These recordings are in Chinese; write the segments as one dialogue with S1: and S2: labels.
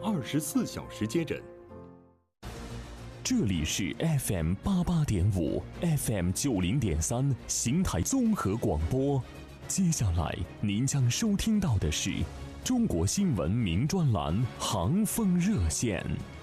S1: 24小时接诊。
S2: 这里是 FM 88.5 FM 90.3邢台综合广播。接下来您将收听到的是中国新闻名专栏航风热线。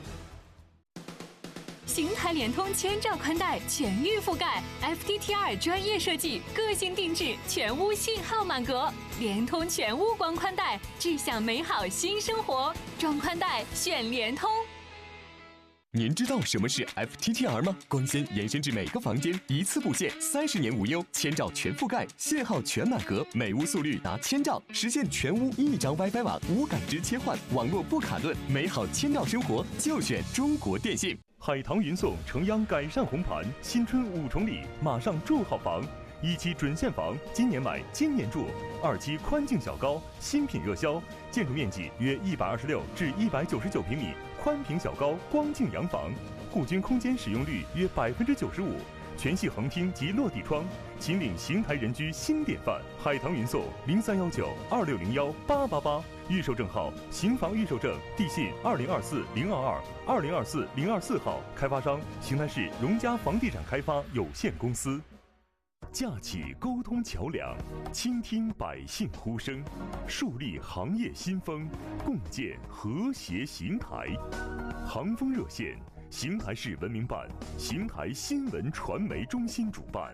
S3: 邢台联通千兆宽带全域覆盖 ，FTTR 专业设计，个性定制，全屋信号满格，联通全屋光宽带，志向美好新生活，装宽带选联通。
S4: 您知道什么是 FTTR 吗？光纤延伸至每个房间，一次布线，30年无忧，千兆全覆盖，信号全满格，每屋速率达1000兆，实现全屋一张 WiFi 网，无感知切换，网络不卡顿，美好千兆生活就选中国电信。
S5: 海棠云颂城央改善红盘，新春5重礼，马上住好房。1期准现房，今年买今年住；2期宽净小高，新品热销，建筑面积约126至199平米，宽屏小高光净洋房，户均空间使用率约95%，全系横厅及落地窗，秦岭邢台人居新典范。海棠云颂031926018888，预售证号邢房预售证，地信2024-022、2024-024号，开发商邢台市荣嘉房地产开发有限公司。架起沟通桥梁，倾听百姓呼声，树立行业新风，共建和谐邢台。航风热线，邢台市文明办、邢台新闻传媒中心主办。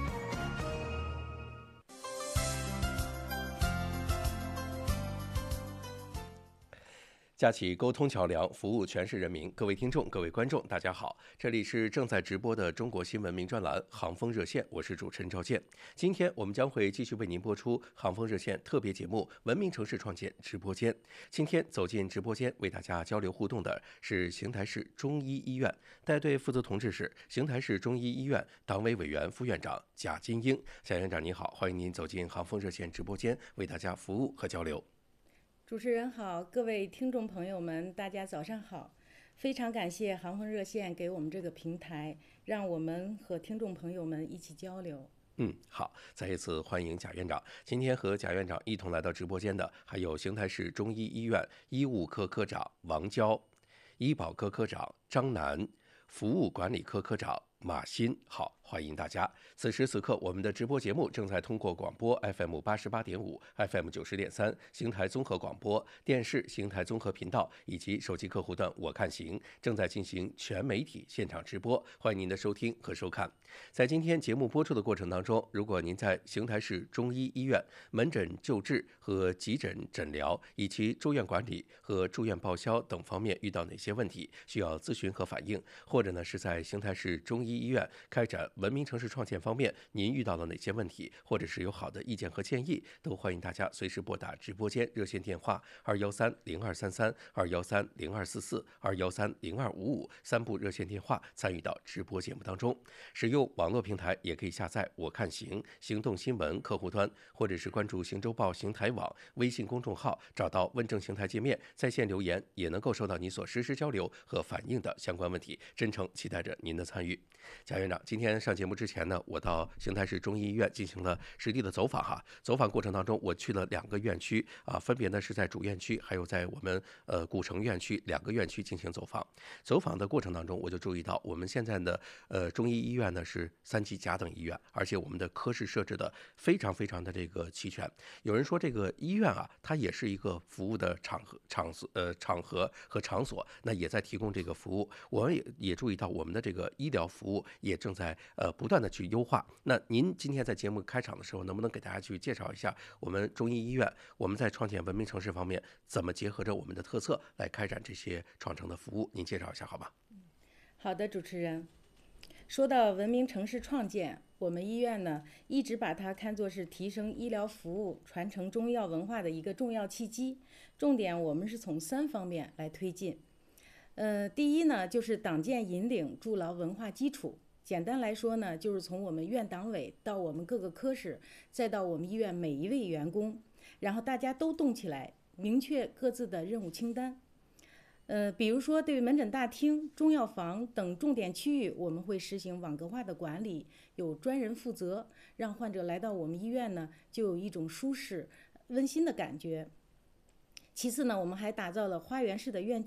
S6: 架起沟通桥梁，服务全市人民。各位听众、各位观众，大家好，这里是正在直播的中国新闻名专栏航风热线，我是主持人赵健。今天我们将会继续为您播出航风热线特别节目《文明城市创建直播间》。今天走进直播间为大家交流互动的是邢台市中医医院，带队负责同志是邢台市中医医院党委委员、副院长贾金英。贾院长你好，欢迎您走进航风热线直播间，为大家服务和交流。
S7: 主持人好，各位听众朋友们，大家早上好！非常感谢航风热线给我们这个平台，让我们和听众朋友们一起交流。
S6: 好，再一次欢迎贾院长。今天和贾院长一同来到直播间的还有邢台市中医医院医务科科长王娇、医保科科长张楠、服务管理科科长马鑫。好，欢迎大家。此时此刻，我们的直播节目正在通过广播 FM 88.5、FM 90.3、邢台综合广播电视邢台综合频道以及手机客户端我看行正在进行全媒体现场直播，欢迎您的收听和收看。在今天节目播出的过程当中，如果您在邢台市中医医院门诊救治和急诊诊疗以及住院管理和住院报销等方面遇到哪些问题需要咨询和反映，或者呢是在邢台市中医医院开展文明城市创建方面您遇到了哪些问题，或者是有好的意见和建议，都欢迎大家随时拨打直播间热线电话213-0233、213-0244、213-0255三部热线电话参与到直播节目当中。使用网络平台也可以下载我看行行动新闻客户端，或者是关注行周报邢台网微信公众号，找到问政邢台界面，在线留言也能够收到你所实时交流和反映的相关问题，真诚期待着您的参与。贾院长，今天上节目之前呢，我到邢台市中医医院进行了实地的走访哈。走访过程当中，我去了2个院区啊，分别呢是在主院区，还有在我们古城院区2个院区进行走访。走访的过程当中，我就注意到我们现在的中医医院呢是3级甲等医院，而且我们的科室设置的非常非常的这个齐全。有人说这个医院啊，它也是一个服务的场合和场所，那也在提供这个服务。我们也注意到我们的这个医疗服务也正在不断的去优化。那您今天在节目开场的时候，能不能给大家去介绍一下我们中医医院我们在创建文明城市方面怎么结合着我们的特色来开展这些创城的服务？您介绍一下好吧？
S7: 好的，主持人。说到文明城市创建，我们医院呢一直把它看作是提升医疗服务、传承中医药文化的一个重要契机。重点我们是从3方面来推进。第一呢，就是党建引领，筑牢文化基础。简单来说呢，就是从我们院党委到我们各个科室，再到我们医院每一位员工，然后大家都动起来，明确各自的任务清单。比如说对门诊大厅、中药房等重点区域，我们会实行网格化的管理，有专人负责，让患者来到我们医院呢，就有一种舒适、温馨的感觉。其次呢，我们还打造了花园式的院